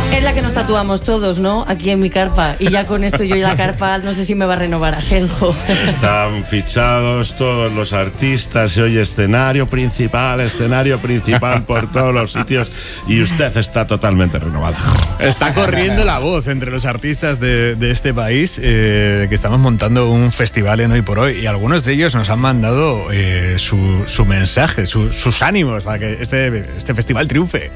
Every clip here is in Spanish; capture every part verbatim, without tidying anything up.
Es la que nos tatuamos todos, ¿no? Aquí en mi carpa. Y ya con esto yo y la carpa no sé si me va a renovar Ajenjo. Están fichados todos los artistas y hoy escenario principal, escenario principal por todos los sitios y usted está totalmente renovado. Está corriendo la voz entre los artistas de, de este país eh, que estamos montando un festival en Hoy por Hoy y algunos de ellos nos han mandado eh, su, su mensaje, su, sus ánimos para que este, este festival triunfe.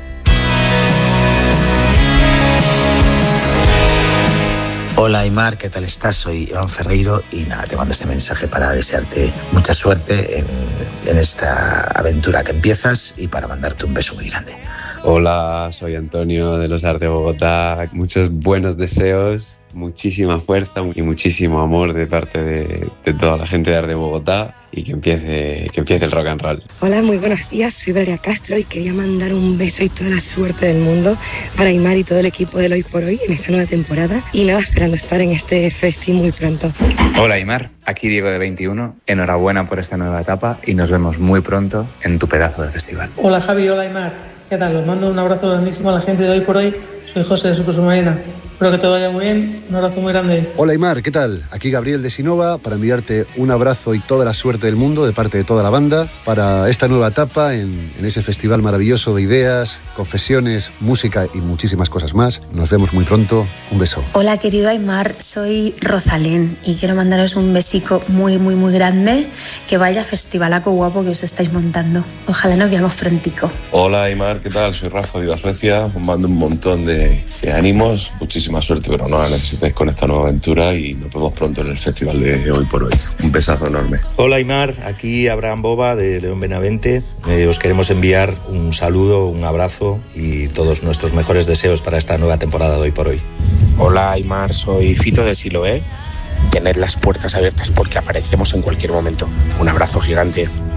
Hola Aimar, ¿qué tal estás? Soy Iván Ferreiro y nada, te mando este mensaje para desearte mucha suerte en, en esta aventura que empiezas y para mandarte un beso muy grande. Hola, soy Antonio de Los Art de Bogotá. Muchos buenos deseos, muchísima fuerza y muchísimo amor de parte de, de toda la gente de Art de Bogotá y que empiece, que empiece el rock and roll. Hola, muy buenos días, soy Valeria Castro y quería mandar un beso y toda la suerte del mundo para Aimar y todo el equipo del Hoy por Hoy en esta nueva temporada y nada, esperando estar en este festi muy pronto. Hola Aimar, aquí Diego de veintiuno, enhorabuena por esta nueva etapa y nos vemos muy pronto en tu pedazo de festival. Hola Javi, hola Aimar. ¿Qué tal? Os mando un abrazo grandísimo a la gente de Hoy por Hoy. Soy José de Supersubmarina. Espero que todo vaya muy bien. Un abrazo muy grande. Hola Aimar, ¿qué tal? Aquí Gabriel de Sinova para enviarte un abrazo y toda la suerte del mundo de parte de toda la banda para esta nueva etapa en, en ese festival maravilloso de ideas, confesiones, música y muchísimas cosas más. Nos vemos muy pronto. Un beso. Hola querido Aimar, soy Rosalén y quiero mandaros un besico muy muy muy grande. Que vaya festivalaco guapo que os estáis montando. Ojalá nos veamos prontico. Hola Aimar, ¿qué tal? Soy Rafa de Viva Suecia. Os mando un montón de, de ánimos, muchísimas suerte, pero no la necesitáis con esta nueva aventura y nos vemos pronto en el festival de Hoy por Hoy. Un besazo enorme. Hola Aimar, aquí Abraham Boba de León Benavente. Eh, os queremos enviar un saludo, un abrazo y todos nuestros mejores deseos para esta nueva temporada de Hoy por Hoy. Hola Aimar, soy Fito de Siloé. Tened las puertas abiertas porque aparecemos en cualquier momento. Un abrazo gigante.